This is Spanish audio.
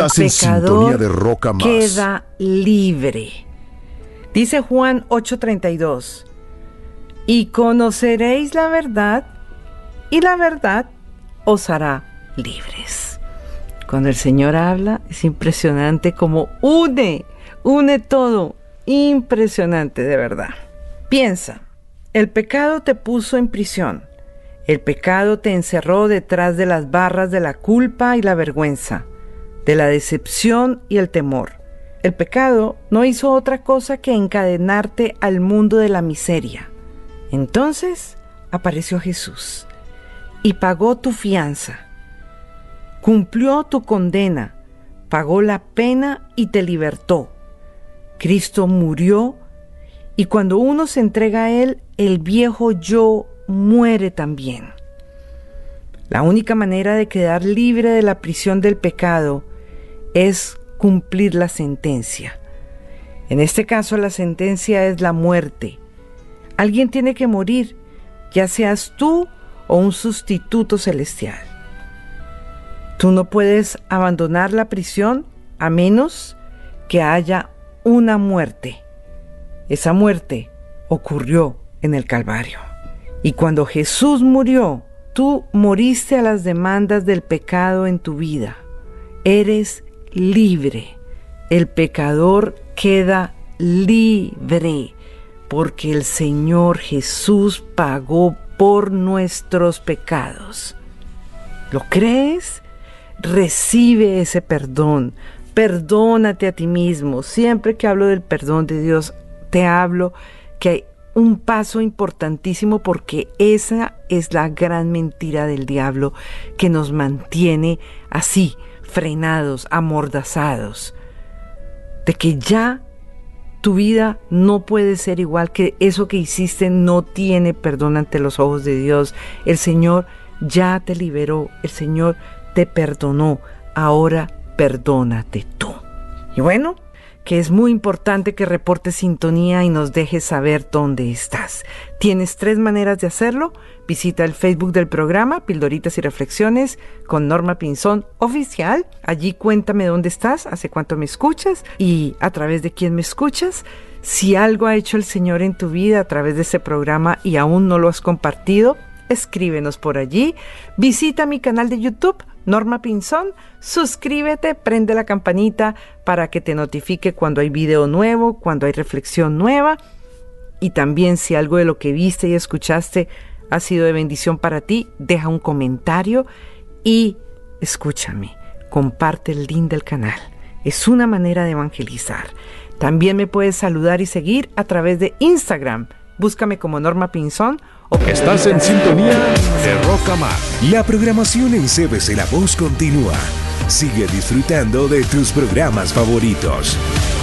Estás en sintonía de Roca Más. Queda libre. Dice Juan 8:32, y conoceréis la verdad, y la verdad os hará libres. Cuando el Señor habla, es impresionante como une todo. Impresionante, de verdad. Piensa, el pecado te puso en prisión. El pecado te encerró detrás de las barras de la culpa y la vergüenza, de la decepción y el temor. El pecado no hizo otra cosa que encadenarte al mundo de la miseria. Entonces apareció Jesús y pagó tu fianza. Cumplió tu condena, pagó la pena y te libertó. Cristo murió y cuando uno se entrega a Él, el viejo yo muere también. La única manera de quedar libre de la prisión del pecado es cumplir la sentencia. En este caso, la sentencia es la muerte. Alguien tiene que morir, ya seas tú o un sustituto celestial. Tú no puedes abandonar la prisión a menos que haya una muerte. Esa muerte ocurrió en el Calvario. Y cuando Jesús murió, tú moriste a las demandas del pecado en tu vida. Eres libre. El pecador queda libre porque el Señor Jesús pagó por nuestros pecados. ¿Lo crees? Recibe ese perdón. Perdónate a ti mismo. Siempre que hablo del perdón de Dios, te hablo que hay un paso importantísimo, porque esa es la gran mentira del diablo que nos mantiene así, frenados, amordazados, de que ya tu vida no puede ser igual, que eso que hiciste no tiene perdón ante los ojos de Dios. El Señor ya te liberó, el Señor te perdonó, ahora perdónate tú. Y bueno, que es muy importante que reportes sintonía y nos dejes saber dónde estás. Tienes 3 maneras de hacerlo. Visita el Facebook del programa Pildoritas y Reflexiones con Norma Pinzón Oficial. Allí cuéntame dónde estás, hace cuánto me escuchas y a través de quién me escuchas. Si algo ha hecho el Señor en tu vida a través de este programa y aún no lo has compartido, escríbenos por allí. Visita mi canal de YouTube, Norma Pinzón, suscríbete, prende la campanita para que te notifique cuando hay video nuevo, cuando hay reflexión nueva. Y también, si algo de lo que viste y escuchaste ha sido de bendición para ti, deja un comentario y escúchame, comparte el link del canal. Es una manera de evangelizar. También me puedes saludar y seguir a través de Instagram. Búscame como Norma Pinzón. Estás en sintonía de Roca Más. La programación en CBC La Voz continúa. Sigue disfrutando de tus programas favoritos.